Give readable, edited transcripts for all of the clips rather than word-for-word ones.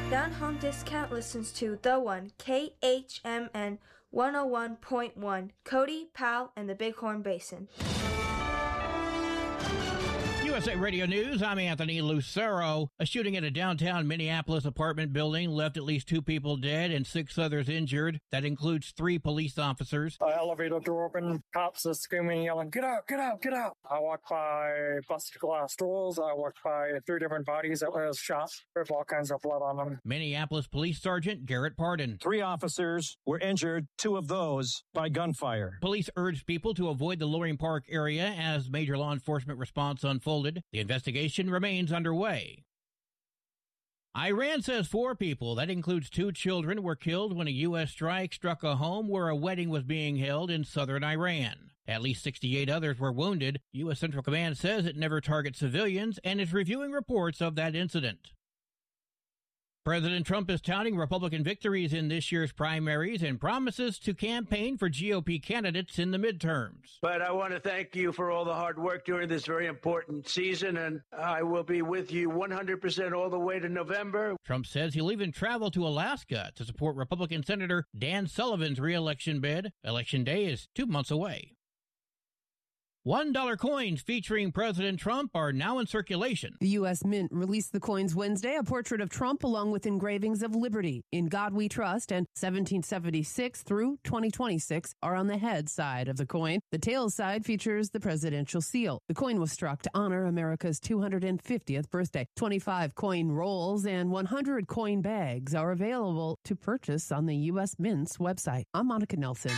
Down Home Discount listens to The One, KHMN 101.1, Cody, Powell, and the Bighorn Basin. USA Radio News, I'm Anthony Lucero. A shooting at a downtown Minneapolis apartment building left at least 2 people dead and 6 others injured. That includes 3 police officers. Elevator door open, cops are screaming, yelling, "Get out, get out, get out." I walked by busted glass doors. I walked by 3 different bodies that were shot with all kinds of blood on them. Minneapolis Police Sergeant Garrett Pardon. 3 officers were injured, 2 of those by gunfire. Police urged people to avoid the Loring Park area as major law enforcement response unfolded. The investigation remains underway. Iran says 4 people, that includes 2 children, were killed when a U.S. strike struck a home where a wedding was being held in southern Iran. At least 68 others were wounded. U.S. Central Command says it never targets civilians and is reviewing reports of that incident. President Trump is touting Republican victories in this year's primaries and promises to campaign for GOP candidates in the midterms. But I want to thank you for all the hard work during this very important season, and I will be with you 100% all the way to November. Trump says he'll even travel to Alaska to support Republican Senator Dan Sullivan's re-election bid. Election day is 2 months away. $1 coins featuring President Trump are now in circulation. The U.S. Mint released the coins Wednesday. A portrait of Trump along with engravings of Liberty, In God We Trust, and 1776 through 2026 are on the head side of the coin. The tail side features the presidential seal. The coin was struck to honor America's 250th birthday. 25 coin rolls and 100 coin bags are available to purchase on the U.S. Mint's website. I'm Monica Nelson.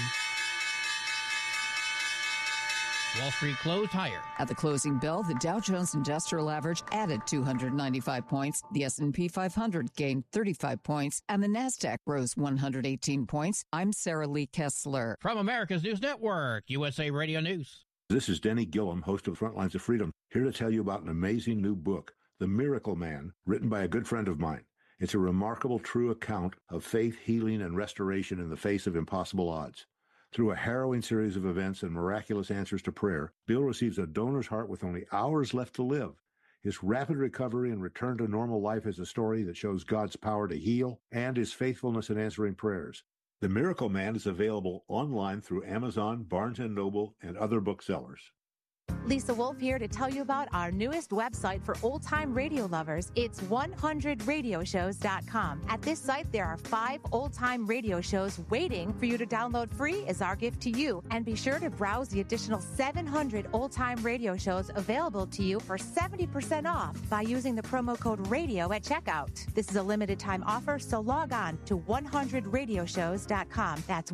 Wall Street closed higher. At the closing bell, the Dow Jones Industrial Average added 295 points, the S&P 500 gained 35 points, and the Nasdaq rose 118 points. I'm Sarah Lee Kessler. From America's News Network, USA Radio News. This is Denny Gillum, host of Frontlines of Freedom, here to tell you about an amazing new book, The Miracle Man, written by a good friend of mine. It's a remarkable, true account of faith, healing, and restoration in the face of impossible odds. Through a harrowing series of events and miraculous answers to prayer, Bill receives a donor's heart with only hours left to live. His rapid recovery and return to normal life is a story that shows God's power to heal and his faithfulness in answering prayers. The Miracle Man is available online through Amazon, Barnes & Noble, and other booksellers. Lisa Wolf here to tell you about our newest website for old-time radio lovers. It's 100radioshows.com. At this site, there are 5 old-time radio shows waiting for you to download free as our gift to you. And be sure to browse the additional 700 old-time radio shows available to you for 70% off by using the promo code RADIO at checkout. This is a limited-time offer, so log on to 100radioshows.com. That's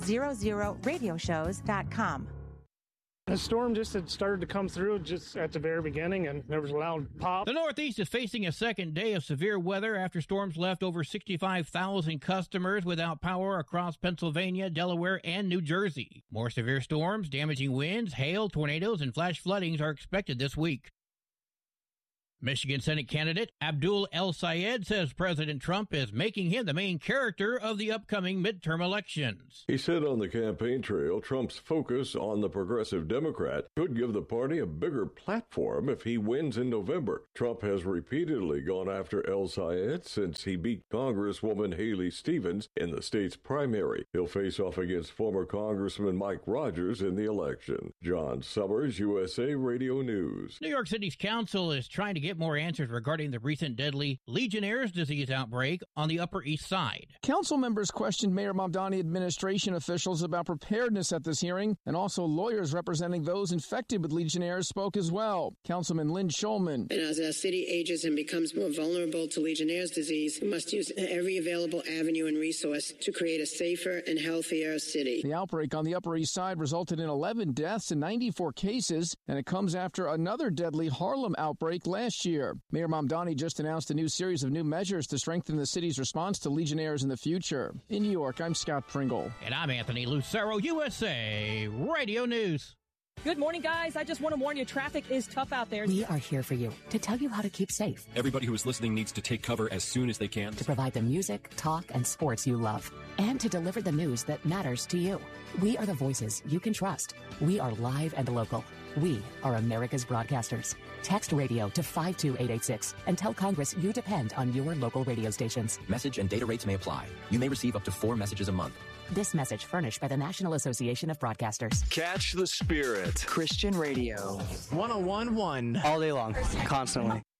100radioshows.com. The storm just had started to come through just at the very beginning, and there was a loud pop. The Northeast is facing a second day of severe weather after storms left over 65,000 customers without power across Pennsylvania, Delaware, and New Jersey. More severe storms, damaging winds, hail, tornadoes, and flash floodings are expected this week. Michigan Senate candidate Abdul El-Sayed says President Trump is making him the main character of the upcoming midterm elections. He said on the campaign trail Trump's focus on the progressive Democrat could give the party a bigger platform if he wins in November. Trump has repeatedly gone after El-Sayed since he beat Congresswoman Haley Stevens in the state's primary. He'll face off against former Congressman Mike Rogers in the election. John Summers, USA Radio News. New York City's council is trying to get more answers regarding the recent deadly Legionnaire's disease outbreak on the Upper East Side. Council members questioned Mayor Mamdani administration officials about preparedness at this hearing, and also lawyers representing those infected with Legionnaires spoke as well. Councilman Lynn Schulman. And as our city ages and becomes more vulnerable to Legionnaire's disease, we must use every available avenue and resource to create a safer and healthier city. The outbreak on the Upper East Side resulted in 11 deaths and 94 cases, and it comes after another deadly Harlem outbreak last year. Mayor Mamdani just announced a new series of new measures to strengthen the city's response to Legionnaires in the future. In New York, I'm Scott Pringle. And I'm Anthony Lucero, USA Radio News. Good morning, guys. I just want to warn you, traffic is tough out there. We are here for you to tell you how to keep safe. Everybody who is listening needs to take cover as soon as they can. To provide the music, talk, and sports you love. And to deliver the news that matters to you. We are the voices you can trust. We are live and local. We are America's broadcasters. Text radio to 52886 and tell Congress you depend on your local radio stations. Message and data rates may apply. You may receive up to 4 messages a month. This message furnished by the National Association of Broadcasters. Catch the spirit. Christian radio. 101.1. All day long. Constantly.